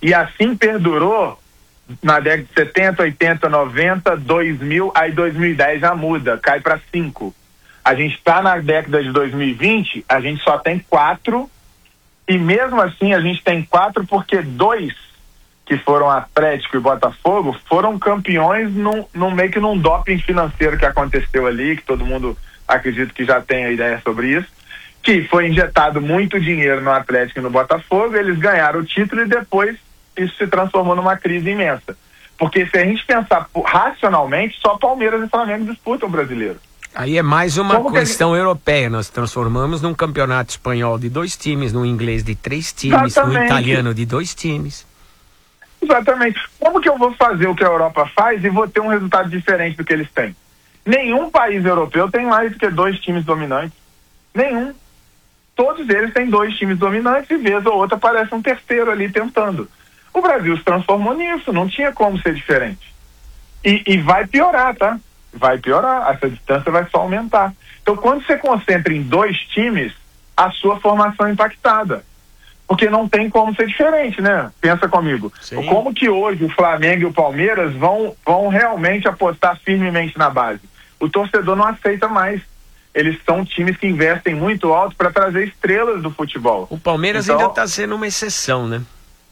E assim perdurou na década de 70, 80, 90, 2000, aí 2010 já muda, cai para 5. A gente está na década de 2020, a gente só tem 4, e mesmo assim a gente tem 4 porque 2, que foram Atlético e Botafogo, foram campeões meio que num doping financeiro que aconteceu ali, que todo mundo acredita que já tem a ideia sobre isso, que foi injetado muito dinheiro no Atlético e no Botafogo, eles ganharam o título e depois isso se transformou numa crise imensa. Porque se a gente pensar racionalmente, só Palmeiras e Flamengo disputam o brasileiro. Aí é mais uma questão europeia. Nós transformamos num campeonato espanhol de 2 times, no inglês de 3 times, Exatamente. no italiano de 2 times. Exatamente. Como que eu vou fazer o que a Europa faz e vou ter um resultado diferente do que eles têm? Nenhum país europeu tem mais do que 2 times dominantes. Nenhum. Todos eles têm 2 times dominantes e vez ou outra aparece um terceiro ali tentando. O Brasil se transformou nisso, não tinha como ser diferente. E vai piorar, tá? Vai piorar, essa distância vai só aumentar. Então, quando você concentra em 2 times, a sua formação é impactada. Porque não tem como ser diferente, né? Pensa comigo. Sim. Como que hoje o Flamengo e o Palmeiras vão realmente apostar firmemente na base? O torcedor não aceita mais. Eles são times que investem muito alto para trazer estrelas do futebol. O Palmeiras ainda está sendo uma exceção, né?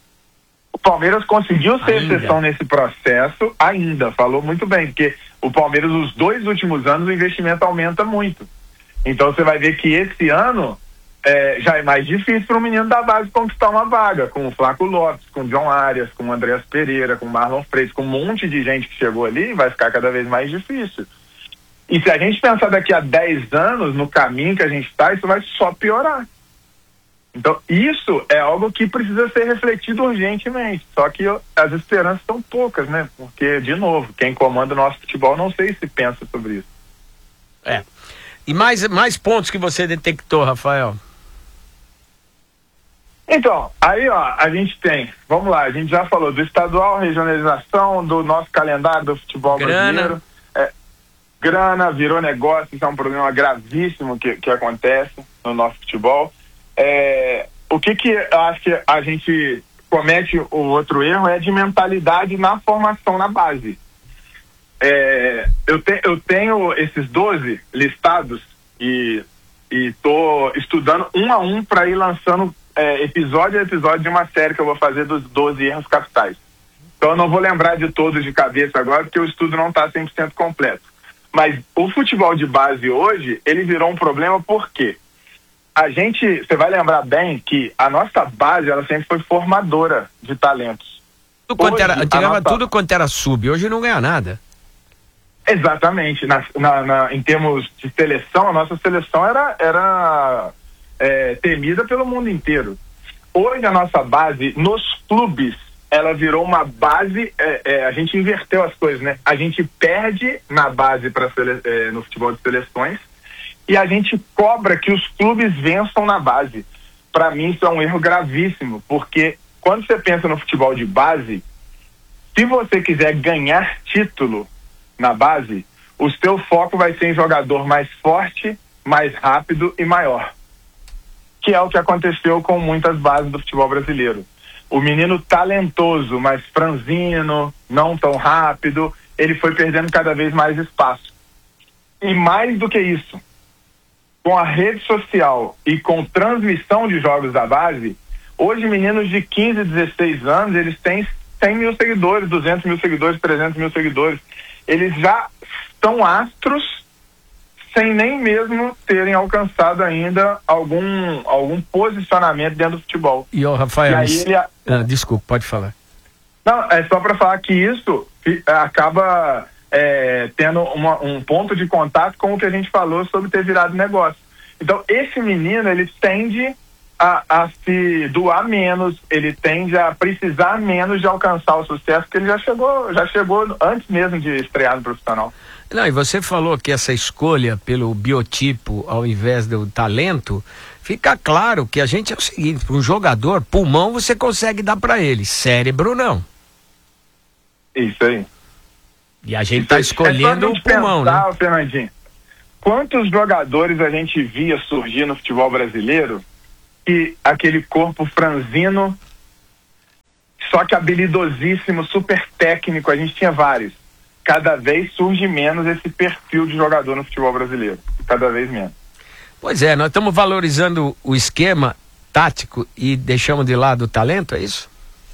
O Palmeiras conseguiu ser exceção nesse processo ainda, falou muito bem, porque o Palmeiras, os 2 últimos anos, o investimento aumenta muito. Então você vai ver que esse ano já é mais difícil para o menino da base conquistar uma vaga, com o Flaco Lopes, com o John Arias, com o Andreas Pereira, com o Marlon Freitas, com um monte de gente que chegou ali, vai ficar cada vez mais difícil. E se a gente pensar daqui a 10 anos, no caminho que a gente está, isso vai só piorar. Então, isso é algo que precisa ser refletido urgentemente. Só que as esperanças são poucas, né? Porque, de novo, quem comanda o nosso futebol, não sei se pensa sobre isso. E mais pontos que você detectou, Rafael? Então, aí, a gente tem, vamos lá, a gente já falou do estadual, regionalização, do nosso calendário do futebol brasileiro. Grana virou negócio, isso é um problema gravíssimo que acontece no nosso futebol. O que eu acho que a gente comete o outro erro é de mentalidade na formação na base. Eu tenho esses 12 listados e tô estudando um a um para ir lançando episódio a episódio de uma série que eu vou fazer dos 12 erros capitais. Então eu não vou lembrar de todos de cabeça agora, porque o estudo não está 100% completo. Mas o futebol de base hoje, ele virou um problema porque você vai lembrar bem que a nossa base, ela sempre foi formadora de talentos. Tudo quanto era sub, hoje não ganha nada. Exatamente. Em termos de seleção, a nossa seleção era temida pelo mundo inteiro. Hoje a nossa base, nos clubes, ela virou uma base, a gente inverteu as coisas, né? A gente perde na base no futebol de seleções e a gente cobra que os clubes vençam na base. Para mim isso é um erro gravíssimo, porque quando você pensa no futebol de base, se você quiser ganhar título na base, o seu foco vai ser em jogador mais forte, mais rápido e maior. Que é o que aconteceu com muitas bases do futebol brasileiro. O menino talentoso, mas franzino, não tão rápido, ele foi perdendo cada vez mais espaço. E mais do que isso, com a rede social e com transmissão de jogos da base, hoje meninos de 15, 16 anos, eles têm 100 mil seguidores, 200 mil seguidores, 300 mil seguidores. Eles já estão astros sem nem mesmo terem alcançado ainda algum posicionamento dentro do futebol. E o Rafael, desculpa, pode falar. Não, é só para falar que isso acaba tendo um ponto de contato com o que a gente falou sobre ter virado negócio. Então, esse menino, ele tende a se doar menos, ele tende a precisar menos de alcançar o sucesso, que ele já chegou antes mesmo de estrear no profissional. Não, e você falou que essa escolha pelo biotipo ao invés do talento, fica claro que a gente é o seguinte, para um jogador, pulmão você consegue dar para ele, cérebro não. Isso aí. E a gente está escolhendo o pulmão, pensar, né? Fernandinho, quantos jogadores a gente via surgir no futebol brasileiro e aquele corpo franzino só que habilidosíssimo, super técnico, a gente tinha vários. Cada vez surge menos esse perfil de jogador no futebol brasileiro, cada vez menos. Pois é, nós estamos valorizando o esquema tático e deixamos de lado o talento, é isso?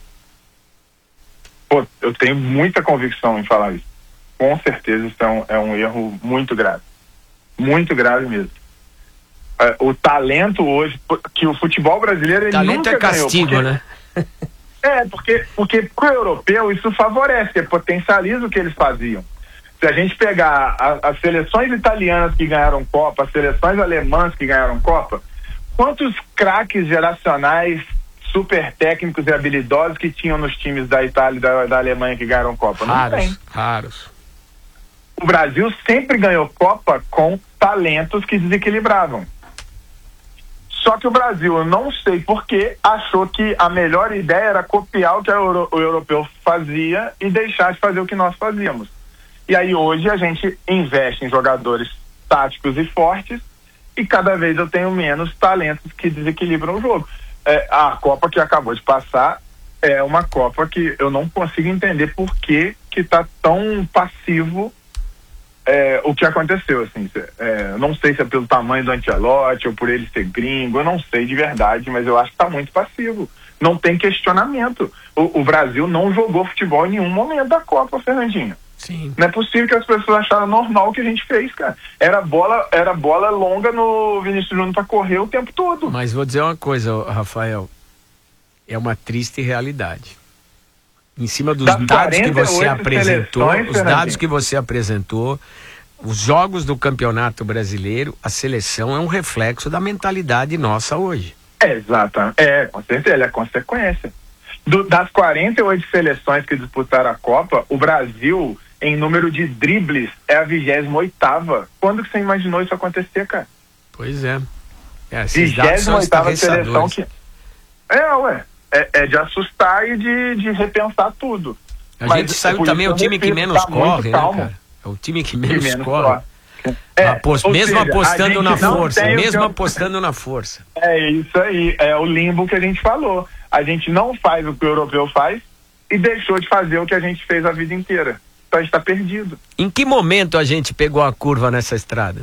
Pô, eu tenho muita convicção em falar isso. Com certeza isso é um erro muito grave. Muito grave mesmo. O talento hoje, que o futebol brasileiro, ele talento nunca é castigo, ganhou, né? Porque pro europeu isso favorece, potencializa o que eles faziam. Se a gente pegar as seleções italianas que ganharam Copa, as seleções alemãs que ganharam Copa, quantos craques geracionais super técnicos e habilidosos que tinham nos times da Itália e da Alemanha que ganharam Copa? Não tem. Raros. O Brasil sempre ganhou Copa com talentos que desequilibravam. Só que o Brasil, eu não sei porquê, achou que a melhor ideia era copiar o que o europeu fazia e deixar de fazer o que nós fazíamos. E aí hoje a gente investe em jogadores táticos e fortes e cada vez eu tenho menos talentos que desequilibram o jogo. A Copa que acabou de passar é uma Copa que eu não consigo entender por que está tão passivo o que aconteceu, assim. Não sei se é pelo tamanho do Ancelotti ou por ele ser gringo, eu não sei de verdade, mas eu acho que está muito passivo. Não tem questionamento. O Brasil não jogou futebol em nenhum momento da Copa, Fernandinho. Sim. Não é possível que as pessoas acharam normal o que a gente fez, cara. Era bola longa no Vinícius Júnior para correr o tempo todo. Mas vou dizer uma coisa, Rafael, é uma triste realidade. Em cima dos dados que você apresentou, os jogos do Campeonato Brasileiro, a seleção é um reflexo da mentalidade nossa hoje. Exato. Com certeza, é consequência. Das 48 seleções que disputaram a Copa, o Brasil, em número de dribles, é a 28ª. Quando que você imaginou isso acontecer, cara? Pois é. 28ª seleção que... É de assustar e de repensar tudo. Gente saiu também o time que menos corre, né, cara? É o time que menos corre. Mesmo apostando na força, apostando na força. É isso aí, é o limbo que a gente falou. A gente não faz o que o europeu faz e deixou de fazer o que a gente fez a vida inteira. Então a gente está perdido. Em que momento a gente pegou a curva nessa estrada?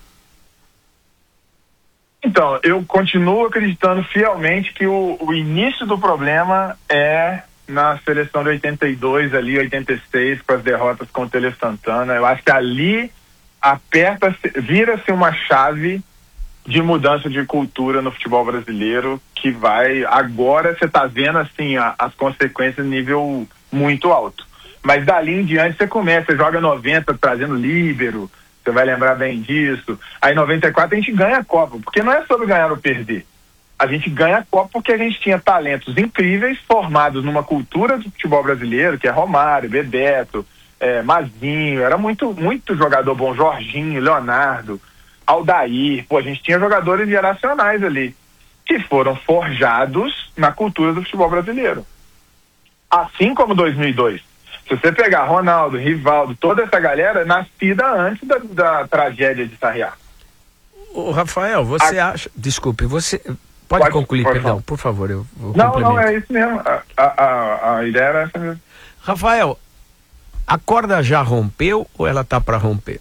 Então, eu continuo acreditando fielmente que o início do problema é na seleção de 82, ali, 86, com as derrotas com o Tele Santana. Eu acho que ali vira-se uma chave de mudança de cultura no futebol brasileiro que vai... Agora você está vendo, assim, as consequências em nível muito alto. Mas dali em diante você joga 90 trazendo líbero, você vai lembrar bem disso. Aí em 94 a gente ganha a Copa, porque não é sobre ganhar ou perder. A gente ganha a Copa porque a gente tinha talentos incríveis formados numa cultura do futebol brasileiro, que é Romário, Bebeto, Mazinho, era muito, muito jogador bom, Jorginho, Leonardo, Aldair. A gente tinha jogadores geracionais ali, que foram forjados na cultura do futebol brasileiro. Assim como 2002. Se você pegar Ronaldo, Rivaldo, toda essa galera, nascida antes da tragédia de Sarriá. Ô, Rafael, você acha... Desculpe, você... Pode concluir, perdão, por favor, eu vou Não, é isso mesmo. A ideia era essa mesmo. Rafael, a corda já rompeu ou ela tá para romper?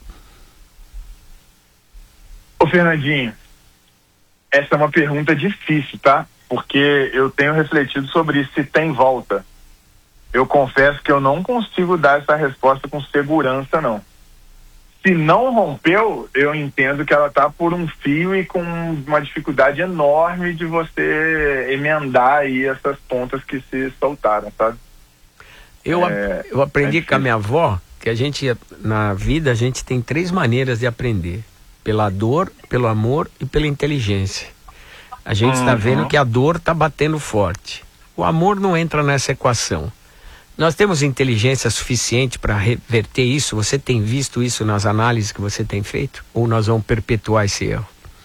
Ô, Fernandinho, essa é uma pergunta difícil, tá? Porque eu tenho refletido sobre isso, se tem volta. Eu confesso que eu não consigo dar essa resposta com segurança, não. Se não rompeu, eu entendo que ela está por um fio e com uma dificuldade enorme de você emendar aí essas pontas que se soltaram, sabe? Eu aprendi com a minha avó que na vida, a gente tem 3 maneiras de aprender: pela dor, pelo amor e pela inteligência. A gente está vendo que a dor está batendo forte. O amor não entra nessa equação. Nós temos inteligência suficiente para reverter isso? Você tem visto isso nas análises que você tem feito? Ou nós vamos perpetuar esse erro?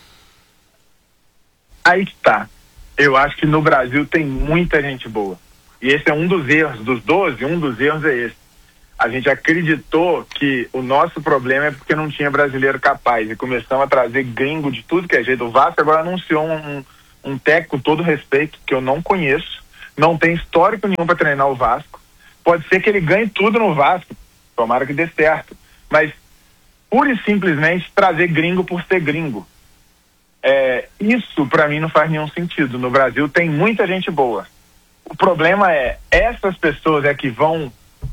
Aí que tá. Eu acho que no Brasil tem muita gente boa. E esse é um dos erros. Dos 12, um dos erros é esse. A gente acreditou que o nosso problema é porque não tinha brasileiro capaz. E começamos a trazer gringo de tudo que é jeito. O Vasco agora anunciou um técnico, com todo respeito, que eu não conheço, não tem histórico nenhum para treinar o Vasco. Pode ser que ele ganhe tudo no Vasco, tomara que dê certo, mas pura e simplesmente trazer gringo por ser gringo. Isso para mim não faz nenhum sentido. No Brasil tem muita gente boa. O problema é, essas pessoas que vão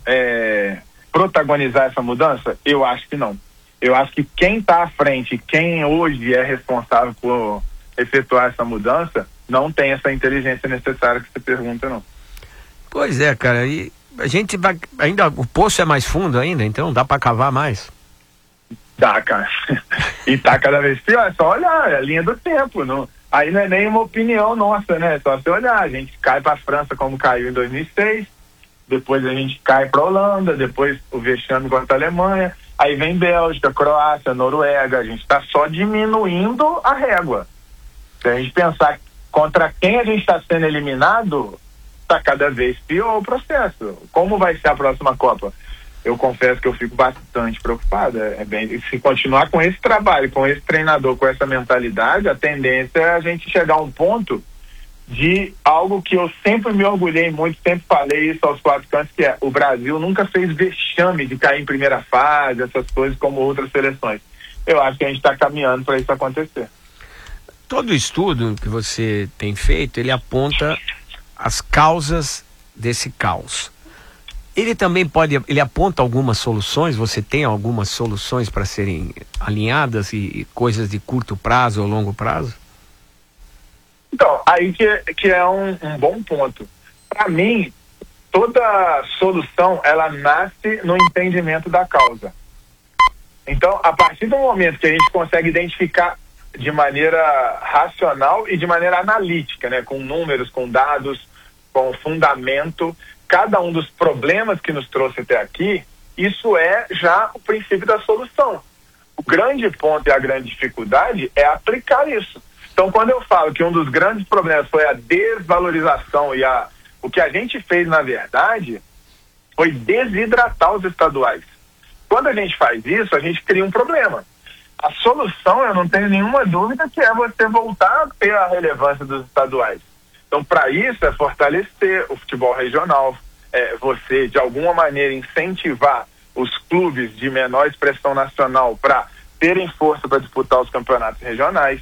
protagonizar essa mudança? Eu acho que não. Eu acho que quem está à frente, quem hoje é responsável por efetuar essa mudança, não tem essa inteligência necessária que você pergunta, não. Pois é, cara, e a gente vai, ainda, o poço é mais fundo ainda, então dá para cavar mais? Dá, cara. E tá cada vez pior, é só olhar, é a linha do tempo, não, aí não é nem uma opinião nossa, né, é só você olhar, a gente cai para a França como caiu em 2006, depois a gente cai para a Holanda, depois o vexame contra a Alemanha, aí vem Bélgica, Croácia, Noruega, a gente está só diminuindo a régua. Se a gente pensar contra quem a gente está sendo eliminado, está cada vez pior o processo. Como vai ser a próxima Copa? Eu confesso que eu fico bastante preocupado. Se continuar com esse trabalho, com esse treinador, com essa mentalidade, a tendência é a gente chegar a um ponto de algo que eu sempre me orgulhei muito, sempre falei isso aos quatro cantos, que é: o Brasil nunca fez vexame de cair em primeira fase, essas coisas como outras seleções. Eu acho que a gente está caminhando para isso acontecer. Todo estudo que você tem feito, ele aponta as causas desse caos. Ele também ele aponta algumas soluções, você tem algumas soluções para serem alinhadas e coisas de curto prazo ou longo prazo? Então, aí que é um bom ponto. Para mim, toda solução, ela nasce no entendimento da causa. Então, a partir do momento que a gente consegue identificar de maneira racional e de maneira analítica, né, com números, com dados, com fundamento, cada um dos problemas que nos trouxe até aqui, isso é já o princípio da solução. O grande ponto e a grande dificuldade é aplicar isso. Então, quando eu falo que um dos grandes problemas foi a desvalorização e o que a gente fez, na verdade, foi desidratar os estaduais. Quando a gente faz isso, a gente cria um problema. A solução, eu não tenho nenhuma dúvida, que é você voltar a ter a relevância dos estaduais. Então, para isso, é fortalecer o futebol regional, você, de alguma maneira, incentivar os clubes de menor expressão nacional para terem força para disputar os campeonatos regionais,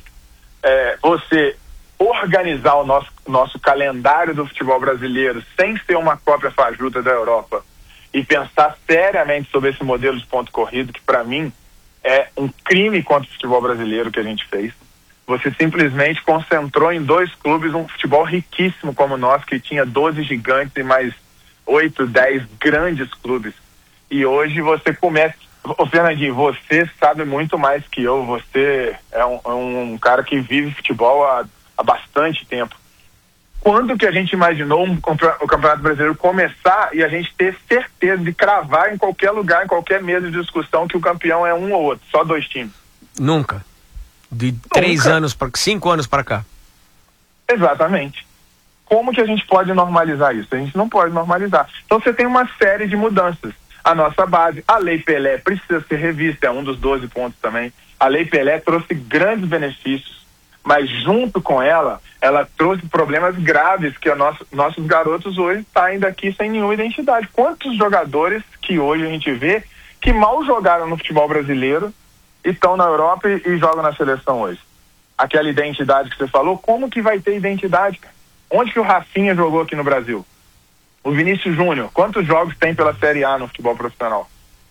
você organizar o nosso calendário do futebol brasileiro sem ser uma cópia fajuta da Europa e pensar seriamente sobre esse modelo de ponto corrido, que para mim é um crime contra o futebol brasileiro que a gente fez. Você simplesmente concentrou em 2 clubes um futebol riquíssimo como o nosso, que tinha 12 gigantes e mais 8, 10 grandes clubes. E hoje você começa... Ô, Fernandinho, você sabe muito mais que eu. Você é um cara que vive futebol há bastante tempo. Quando que a gente imaginou o Campeonato Brasileiro começar e a gente ter certeza de cravar em qualquer lugar, em qualquer mesa de discussão, que o campeão é um ou outro, só 2 times? Nunca. De 3 anos para 5 anos para cá. Exatamente. Como que a gente pode normalizar isso? A gente não pode normalizar. Então você tem uma série de mudanças. A nossa base, a Lei Pelé precisa ser revista, é um dos 12 pontos também. A Lei Pelé trouxe grandes benefícios, mas junto com ela trouxe problemas graves que nossos garotos hoje saem daqui sem nenhuma identidade. Quantos jogadores que hoje a gente vê que mal jogaram no futebol brasileiro estão na Europa e jogam na seleção hoje? Aquela identidade que você falou, como que vai ter identidade, cara? Onde que o Rafinha jogou aqui no Brasil? O Vinícius Júnior, quantos jogos tem pela Série A no futebol profissional?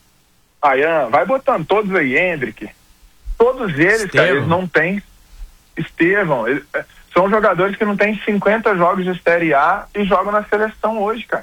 Ayan, vai botando todos aí, Hendrick. Todos eles, cara, eles não têm. Estevão, são jogadores que não têm 50 jogos de Série A e jogam na seleção hoje, cara.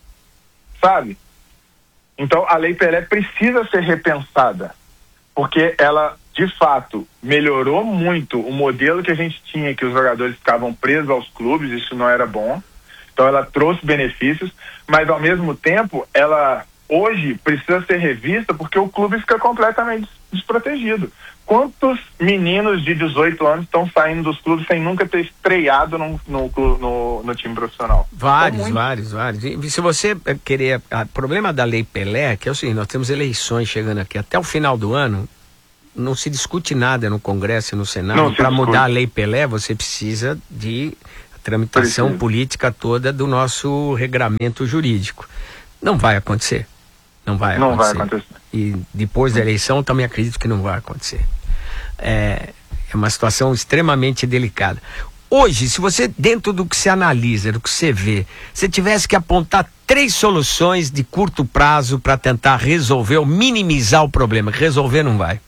Sabe? Então a Lei Pelé precisa ser repensada, porque ela, de fato, melhorou muito o modelo que a gente tinha, que os jogadores ficavam presos aos clubes, isso não era bom. Então ela trouxe benefícios, mas ao mesmo tempo ela hoje precisa ser revista porque o clube fica completamente desprotegido. Quantos meninos de 18 anos estão saindo dos clubes sem nunca ter estreado no time profissional? Vários. E se você querer... O problema da Lei Pelé, que é o seguinte, nós temos eleições chegando aqui. Até o final do ano, não se discute nada no Congresso e no Senado. Para mudar a Lei Pelé, você precisa de tramitação política toda do nosso regramento jurídico. Não vai acontecer. Não vai acontecer. E depois da eleição também acredito que não vai acontecer. É uma situação extremamente delicada. Hoje, se você, dentro do que você analisa, do que você vê, se tivesse que apontar 3 soluções de curto prazo para tentar resolver ou minimizar o problema, resolver não vai.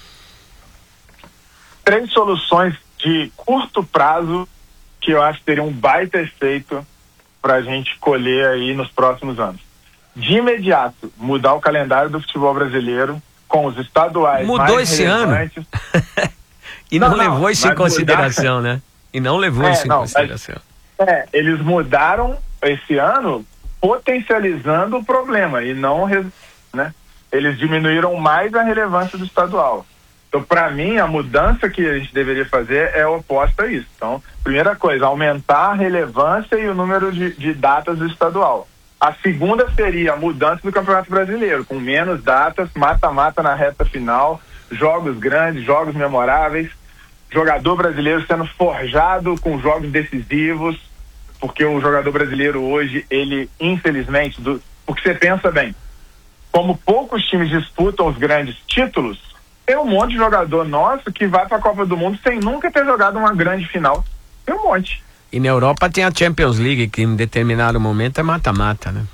3 soluções de curto prazo que eu acho que teriam um baita efeito para a gente colher aí nos próximos anos. De imediato, mudar o calendário do futebol brasileiro com os estaduais mudou mais esse relevantes. Ano? E não levou isso em consideração, mudar, né? E não levou isso em consideração. Eles mudaram esse ano potencializando o problema e não, né? Eles diminuíram mais a relevância do estadual. Então, para mim, a mudança que a gente deveria fazer é oposta a isso. Então, primeira coisa, aumentar a relevância e o número de datas do estadual. A segunda seria a mudança do Campeonato Brasileiro, com menos datas, mata-mata na reta final, jogos grandes, jogos memoráveis, jogador brasileiro sendo forjado com jogos decisivos, porque o jogador brasileiro hoje, ele, infelizmente, porque você pensa bem, como poucos times disputam os grandes títulos, tem um monte de jogador nosso que vai para a Copa do Mundo sem nunca ter jogado uma grande final. Tem um monte. E na Europa tem a Champions League, que em determinado momento é mata-mata, né?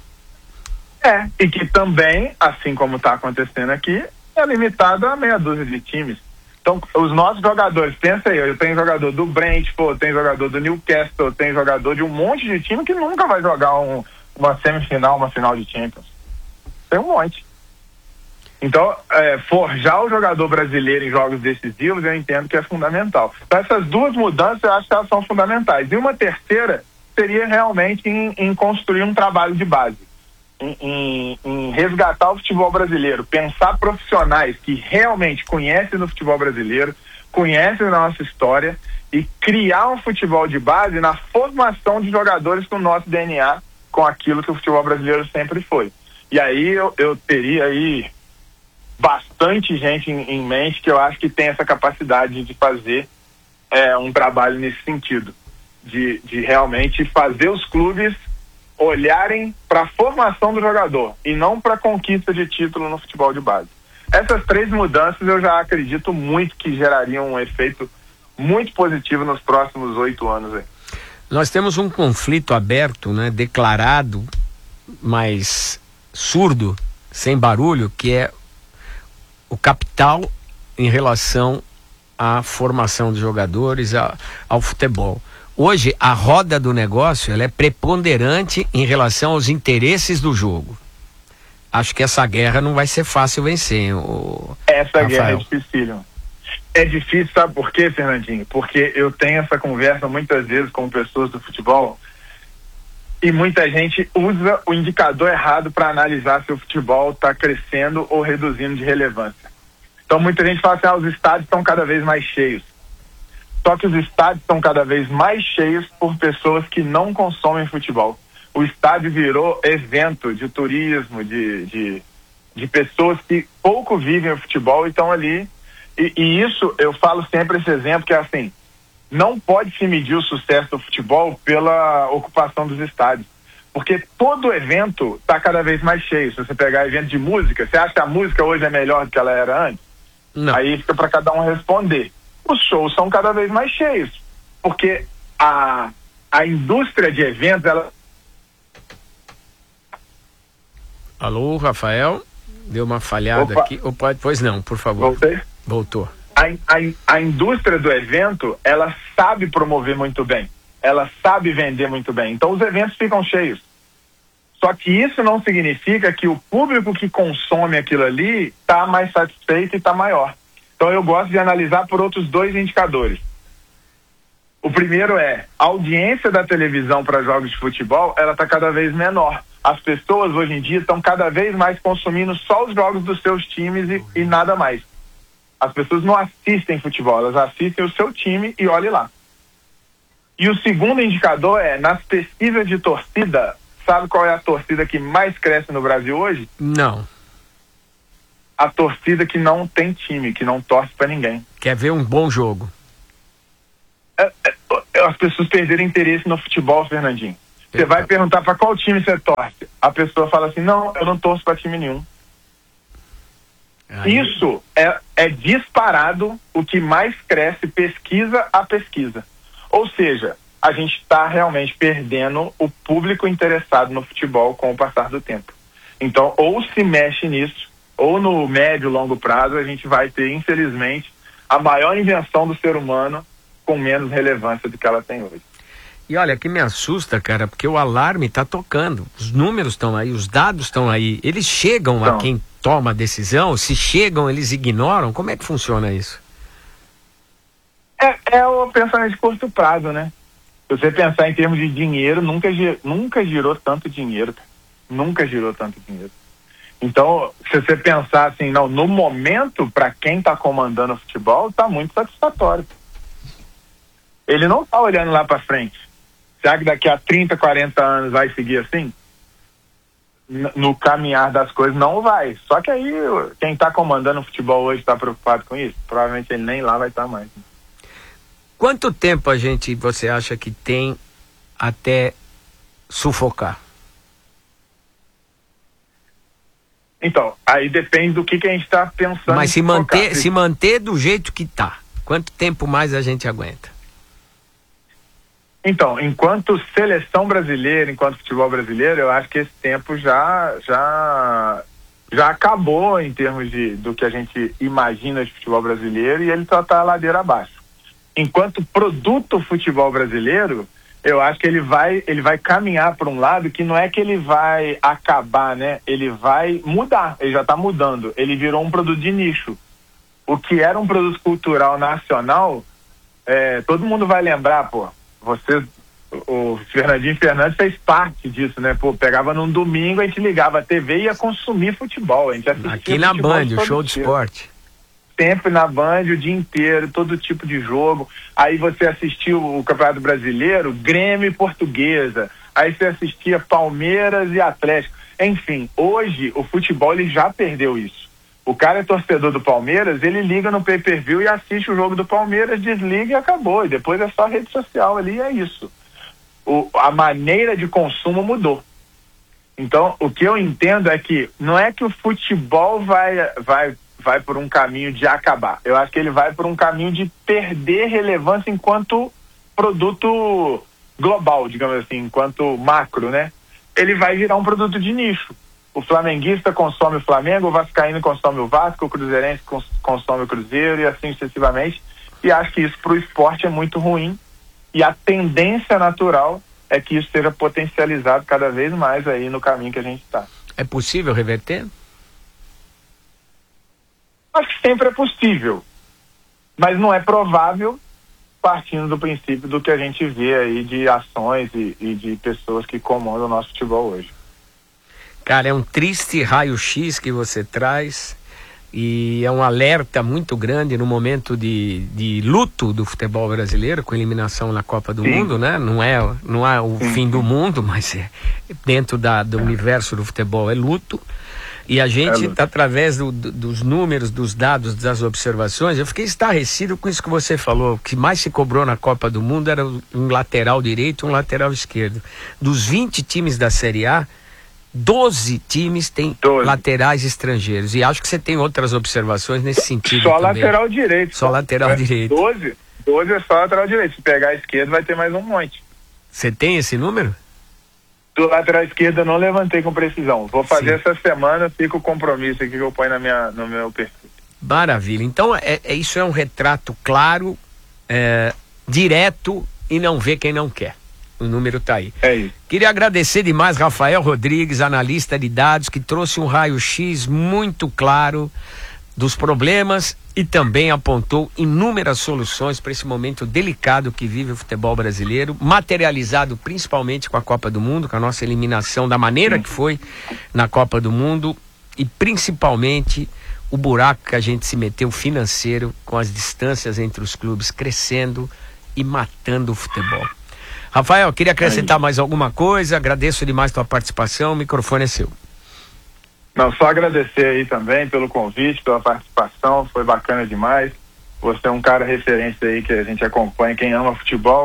E que também, assim como está acontecendo aqui, é limitado a meia dúzia de times. Então, os nossos jogadores, pensa aí, eu tenho jogador do Brentford, eu tenho jogador do Newcastle, eu tenho jogador de um monte de time que nunca vai jogar uma semifinal, uma final de Champions. Tem um monte. Então, forjar o jogador brasileiro em jogos decisivos, eu entendo que é fundamental. Então, essas 2 mudanças, eu acho que elas são fundamentais. E uma terceira seria realmente em construir um trabalho de base. Em resgatar o futebol brasileiro, pensar profissionais que realmente conhecem do futebol brasileiro, conhecem da nossa história e criar um futebol de base na formação de jogadores com o nosso DNA, com aquilo que o futebol brasileiro sempre foi. E aí eu teria aí bastante gente em mente que eu acho que tem essa capacidade de fazer um trabalho nesse sentido, de realmente fazer os clubes olharem para a formação do jogador e não para a conquista de título no futebol de base. Essas 3 mudanças eu já acredito muito que gerariam um efeito muito positivo nos próximos 8 anos aí. Nós temos um conflito aberto, né, declarado, mas surdo, sem barulho, que é o capital em relação à formação de jogadores, ao futebol. Hoje, a roda do negócio ela é preponderante em relação aos interesses do jogo. Acho que essa guerra não vai ser fácil vencer. Essa guerra é dificílima. É difícil, sabe por quê, Fernandinho? Porque eu tenho essa conversa muitas vezes com pessoas do futebol e muita gente usa o indicador errado para analisar se o futebol está crescendo ou reduzindo de relevância. Então muita gente fala assim, os estádios estão cada vez mais cheios. Só que os estádios estão cada vez mais cheios por pessoas que não consomem futebol. O estádio virou evento de turismo, de pessoas que pouco vivem o futebol e estão ali. E isso, eu falo sempre esse exemplo, que é assim, não pode se medir o sucesso do futebol pela ocupação dos estádios. Porque todo evento está cada vez mais cheio. Se você pegar evento de música, você acha que a música hoje é melhor do que ela era antes? Não. Aí fica para cada um responder. Os shows são cada vez mais cheios, porque a indústria de eventos, ela... Alô, Rafael? Deu uma falhada aqui. Pois não, por favor. Voltei? Voltou. A indústria do evento, ela sabe promover muito bem, ela sabe vender muito bem, então os eventos ficam cheios. Só que isso não significa que o público que consome aquilo ali está mais satisfeito e está maior. Então eu gosto de analisar por outros 2 indicadores. O primeiro é a audiência da televisão para jogos de futebol, ela está cada vez menor. As pessoas hoje em dia estão cada vez mais consumindo só os jogos dos seus times e nada mais. As pessoas não assistem futebol, elas assistem o seu time e olhe lá. E o segundo indicador é, nas pesquisas de torcida, sabe qual é a torcida que mais cresce no Brasil hoje? Não. A torcida que não tem time, que não torce para ninguém. Quer ver um bom jogo? as pessoas perderam interesse no futebol, Fernandinho. Você vai perguntar para qual time você torce. A pessoa fala assim, não, eu não torço para time nenhum. Aí. Isso é disparado o que mais cresce pesquisa a pesquisa. Ou seja, a gente está realmente perdendo o público interessado no futebol com o passar do tempo. Então, ou se mexe nisso, ou no médio e longo prazo, a gente vai ter, infelizmente, a maior invenção do ser humano com menos relevância do que ela tem hoje. E olha, que me assusta, cara, porque o alarme está tocando. Os números estão aí, os dados estão aí. Eles chegam a quem toma a decisão? Se chegam, eles ignoram? Como é que funciona isso? É o pensamento de curto prazo, né? Se você pensar em termos de dinheiro, nunca girou tanto dinheiro, cara. Nunca girou tanto dinheiro. Então, se você pensar assim, não, no momento, para quem está comandando o futebol, está muito satisfatório. Ele não está olhando lá para frente. Será que daqui a 30, 40 anos vai seguir assim? No caminhar das coisas, não vai. Só que aí, quem está comandando o futebol hoje está preocupado com isso? Provavelmente ele nem lá vai estar mais. Quanto tempo você acha que tem até sufocar? Então, aí depende do que a gente está pensando. Mas se manter do jeito que está, quanto tempo mais a gente aguenta? Então, enquanto seleção brasileira, enquanto futebol brasileiro, eu acho que esse tempo já acabou em termos do que a gente imagina de futebol brasileiro, e ele só está ladeira abaixo. Enquanto produto futebol brasileiro, eu acho que ele vai caminhar para um lado que não é que ele vai acabar, né? Ele vai mudar, ele já está mudando. Ele virou um produto de nicho. O que era um produto cultural nacional, todo mundo vai lembrar, pô. O Fernandinho Fernandes fez parte disso, né? Pô, pegava num domingo, a gente ligava a TV e ia consumir futebol. A gente assistia aqui na Band, o show de esporte. Sempre na Band, o dia inteiro, todo tipo de jogo. Aí você assistiu o Campeonato Brasileiro, Grêmio e Portuguesa. Aí você assistia Palmeiras e Atlético. Enfim, hoje o futebol ele já perdeu isso. O cara é torcedor do Palmeiras, ele liga no pay-per-view e assiste o jogo do Palmeiras, desliga e acabou. E depois é só rede social ali, é isso. A maneira de consumo mudou. Então, o que eu entendo é que não é que o futebol vai por um caminho de acabar. Eu acho que ele vai por um caminho de perder relevância enquanto produto global, digamos assim, enquanto macro, né? Ele vai virar um produto de nicho. O flamenguista consome o Flamengo, o vascaíno consome o Vasco, o cruzeirense consome o Cruzeiro e assim sucessivamente. E acho que isso para o esporte é muito ruim. E a tendência natural é que isso seja potencializado cada vez mais aí no caminho que a gente está. É possível reverter? Acho que sempre é possível, mas não é provável partindo do princípio do que a gente vê aí de ações e de pessoas que comandam o nosso futebol hoje. Cara, é um triste raio-x que você traz e é um alerta muito grande no momento de luto do futebol brasileiro, com a eliminação na Copa do Mundo, né? Não é o fim do mundo, mas dentro do universo do futebol é luto. E a gente, através dos números, dos dados, das observações, eu fiquei estarrecido com isso que você falou. O que mais se cobrou na Copa do Mundo era um lateral direito e um lateral esquerdo. Dos 20 times da Série A, 12 times têm laterais estrangeiros. E acho que você tem outras observações nesse sentido só também. Lateral direito. Só lateral direito. 12 é só lateral direito. Se pegar a esquerda, vai ter mais um monte. Você tem esse número? Do lateral esquerdo eu não levantei com precisão. Vou fazer essa semana, fica o compromisso aqui que eu ponho no meu perfil. Maravilha. Então, isso é um retrato claro, direto, e não vê quem não quer. O número está aí. É isso. Queria agradecer demais Rafael Rodrigues, analista de dados, que trouxe um raio-x muito claro dos problemas e também apontou inúmeras soluções para esse momento delicado que vive o futebol brasileiro, materializado principalmente com a Copa do Mundo, com a nossa eliminação da maneira que foi na Copa do Mundo, e principalmente o buraco que a gente se meteu financeiro, com as distâncias entre os clubes crescendo e matando o futebol. Rafael, queria acrescentar mais alguma coisa? Agradeço demais a tua participação, o microfone é seu. Não, só agradecer aí também pelo convite, pela participação, foi bacana demais. Você é um cara referência aí que a gente acompanha, quem ama futebol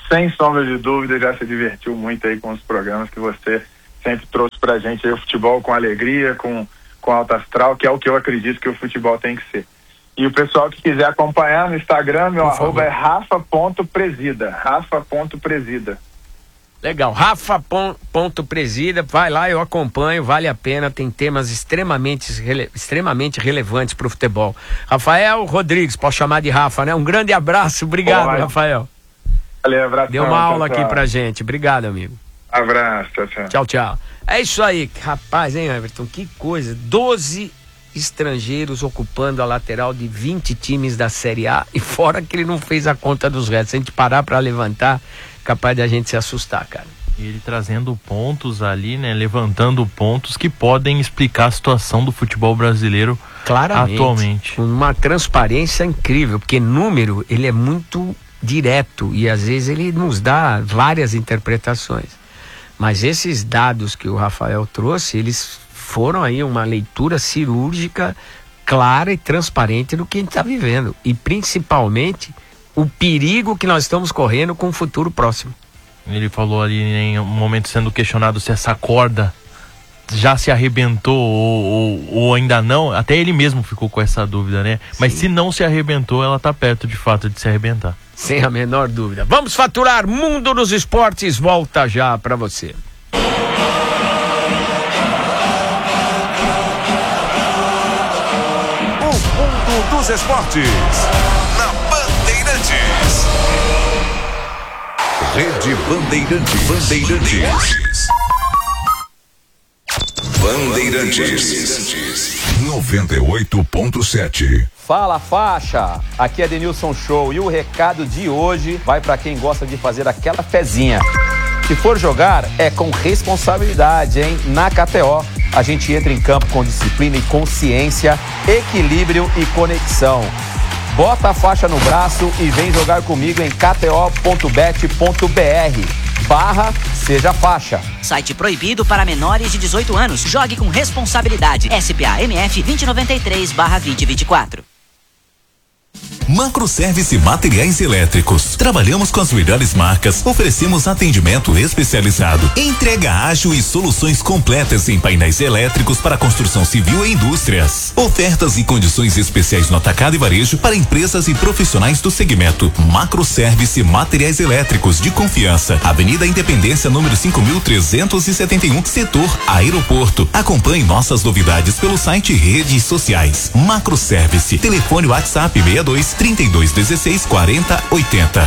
sem sombra de dúvida, já se divertiu muito aí com os programas que você sempre trouxe pra gente aí, o futebol com alegria, com alto astral, que é o que eu acredito que o futebol tem que ser. E o pessoal que quiser acompanhar no Instagram, meu arroba é rafa.presida, rafa.presida. Legal, rafa.presida, vai lá, eu acompanho, vale a pena, tem temas extremamente relevantes para o futebol. Rafael Rodrigues, posso chamar de Rafa, né? Um grande abraço, obrigado, Rafael. Valeu, abraço. Deu uma aula aqui pra gente, obrigado, amigo. Abraço, tchau. Tchau, tchau. É isso aí, rapaz, hein, Everton, que coisa, 12 estrangeiros ocupando a lateral de 20 times da Série A, e fora que ele não fez a conta dos restos. Se a gente parar para levantar, capaz de a gente se assustar, cara. E ele trazendo pontos ali, né, levantando pontos que podem explicar a situação do futebol brasileiro claramente, atualmente. Com uma transparência incrível, porque número, ele é muito direto e às vezes ele nos dá várias interpretações. Mas esses dados que o Rafael trouxe, eles foram aí uma leitura cirúrgica, clara e transparente do que a gente está vivendo. E principalmente o perigo que nós estamos correndo com o futuro próximo. Ele falou ali em um momento sendo questionado se essa corda já se arrebentou ou ainda não. Até ele mesmo ficou com essa dúvida, né? Mas se não se arrebentou, ela está perto de fato de se arrebentar. Sem a menor dúvida. Vamos faturar. Mundo dos Esportes volta já para você. O Mundo dos Esportes na Bandeirantes. Rede Bandeirantes. Bandeirantes 98.7. Fala, faixa! Aqui é Denilson Show e o recado de hoje vai para quem gosta de fazer aquela fezinha. Se for jogar, é com responsabilidade, hein? Na KTO, a gente entra em campo com disciplina e consciência, equilíbrio e conexão. Bota a faixa no braço e vem jogar comigo em kto.bet.br/seja faixa. Site proibido para menores de 18 anos. Jogue com responsabilidade. SPA-MF 2093/2024. Macroservice Materiais Elétricos. Trabalhamos com as melhores marcas, oferecemos atendimento especializado, entrega ágil e soluções completas em painéis elétricos para construção civil e indústrias. Ofertas e condições especiais no atacado e varejo para empresas e profissionais do segmento. Macroservice Materiais Elétricos de confiança. Avenida Independência, número 5.371, setor Aeroporto. Acompanhe nossas novidades pelo site e redes sociais. Macroservice. Telefone WhatsApp 62 3216 4080.